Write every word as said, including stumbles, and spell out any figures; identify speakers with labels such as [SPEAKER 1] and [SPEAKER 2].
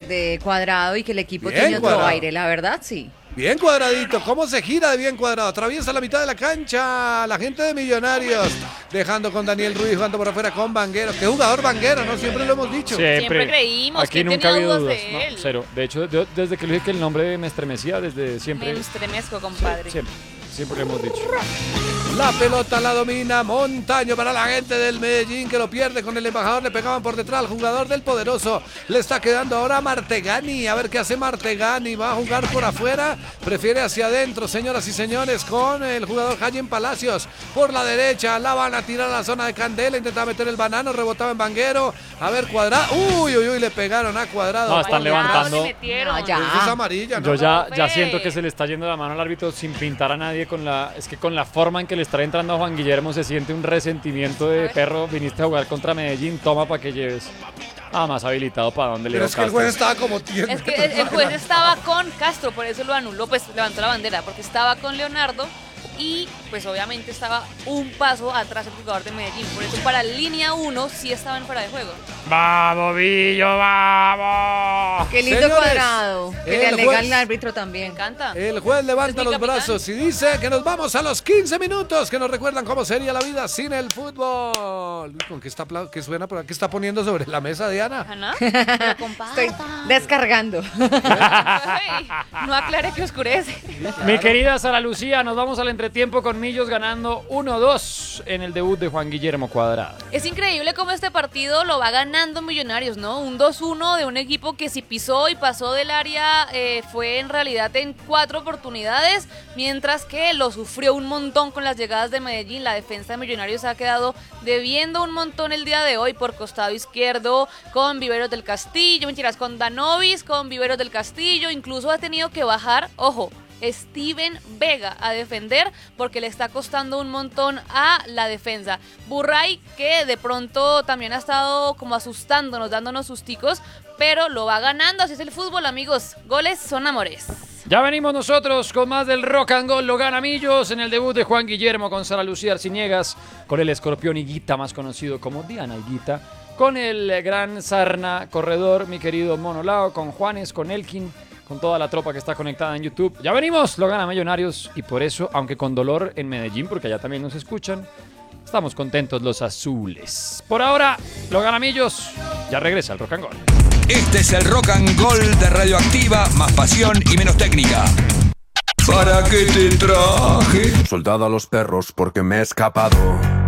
[SPEAKER 1] de Cuadrado y que el equipo
[SPEAKER 2] Bien,
[SPEAKER 1] tiene otro
[SPEAKER 2] Cuadrado.
[SPEAKER 1] aire, la verdad, sí.
[SPEAKER 2] Bien Cuadradito, ¿cómo se gira de bien Cuadrado? Atraviesa la mitad de la cancha la gente de Millonarios, dejando con Daniel Ruiz, jugando por afuera con Vanguero. ¿Qué jugador Vanguero? ¿No? Siempre lo hemos dicho.
[SPEAKER 3] Siempre,
[SPEAKER 4] Siempre creímos
[SPEAKER 3] Aquí
[SPEAKER 4] que
[SPEAKER 3] nunca ha
[SPEAKER 4] tenía
[SPEAKER 3] habido
[SPEAKER 4] dudas
[SPEAKER 3] dudas.
[SPEAKER 4] de
[SPEAKER 3] No,
[SPEAKER 4] él.
[SPEAKER 3] cero. De hecho, yo- desde que le dije que el nombre me estremecía, desde siempre.
[SPEAKER 4] Me estremezco, compadre.
[SPEAKER 3] Siempre, siempre lo hemos dicho.
[SPEAKER 2] La pelota la domina Montaño para la gente del Medellín, que lo pierde con el embajador. Le pegaban por detrás al jugador del Poderoso. Le está quedando ahora Martegani. A ver qué hace Martegani. Va a jugar por afuera. Prefiere hacia adentro, señoras y señores, con el jugador Jayen Palacios. Por la derecha la van a tirar a la zona de Candela. Intentaba meter el banano. Rebotaba en Vanguero. A ver, Cuadrado. Uy, uy, uy. Le pegaron a Cuadrado.
[SPEAKER 3] No, están
[SPEAKER 4] Ay, ya,
[SPEAKER 3] levantando.
[SPEAKER 4] ¿dónde metieron?
[SPEAKER 1] No, ya.
[SPEAKER 2] Esa es amarilla, ¿no?
[SPEAKER 3] Yo ya, ya
[SPEAKER 4] Profe.
[SPEAKER 3] siento que se le está yendo la mano al árbitro sin pintar a nadie con la. Es que con la forma en que le está entrando a Juan Guillermo se siente un resentimiento de perro. Viniste a jugar contra Medellín, toma para que lleves. Nada más habilitado para donde le
[SPEAKER 2] Pero
[SPEAKER 3] dio
[SPEAKER 2] es que el
[SPEAKER 3] Castro.
[SPEAKER 2] juez estaba como tienda.
[SPEAKER 4] Es que el, el juez estaba con Castro, por eso lo anuló, pues levantó la bandera, porque estaba con Leonardo y pues obviamente estaba un paso atrás el jugador de Medellín. Por eso para línea uno sí estaban fuera de juego.
[SPEAKER 3] ¡Vamos, Villo, vamos!
[SPEAKER 1] Qué lindo
[SPEAKER 2] Señores,
[SPEAKER 1] Cuadrado. Que le
[SPEAKER 2] el
[SPEAKER 1] alega
[SPEAKER 2] juez-
[SPEAKER 1] al árbitro
[SPEAKER 4] Me
[SPEAKER 1] también.
[SPEAKER 4] encanta.
[SPEAKER 2] El juez levanta
[SPEAKER 4] Es mi
[SPEAKER 2] los
[SPEAKER 4] capitán.
[SPEAKER 2] brazos y dice que nos vamos a los quince minutos que nos recuerdan cómo sería la vida sin el fútbol. Uy, ¿con qué, está, apla- qué suena por aquí? ¿Qué está poniendo sobre la mesa, Diana?
[SPEAKER 4] Ana, pero comparta.
[SPEAKER 1] Estoy descargando.
[SPEAKER 4] Ay, no aclare que oscurece.
[SPEAKER 3] Mi querida Sara Lucía, nos vamos al entretiempo con Millos ganando uno dos en el debut de Juan Guillermo Cuadrado.
[SPEAKER 4] Es increíble cómo este partido lo va ganando Millonarios, ¿no? Un dos uno de un equipo que si pisó y pasó del área eh, fue en realidad en cuatro oportunidades, mientras que lo sufrió un montón con las llegadas de Medellín. La defensa de Millonarios ha quedado debiendo un montón el día de hoy por costado izquierdo con Viveros del Castillo, mentiras, con Danovis, con Viveros del Castillo, incluso ha tenido que bajar, ojo, Steven Vega a defender porque le está costando un montón a la defensa. Burray, que de pronto también ha estado como asustándonos, dándonos susticos, pero lo va ganando. Así es el fútbol, amigos. Goles son amores.
[SPEAKER 3] Ya venimos nosotros con más del Rock and Gold, lo gana Millos en el debut de Juan Guillermo con Sara Lucía Arciniegas, con el escorpión Higuita, más conocido como Diana Higuita, con el gran Sarna Corredor, mi querido Mono Lao, con Juanes, con Elkin, con toda la tropa que está conectada en YouTube. Ya venimos, lo gana Millonarios, y por eso, aunque con dolor en Medellín, porque allá también nos escuchan, estamos contentos los azules. Por ahora, lo gana Millos, ya regresa el Rock and Gold.
[SPEAKER 5] Este es el Rock and Gold de Radioactiva, más pasión y menos técnica. ¿Para qué te traje?
[SPEAKER 6] Soldado a los perros porque me he escapado.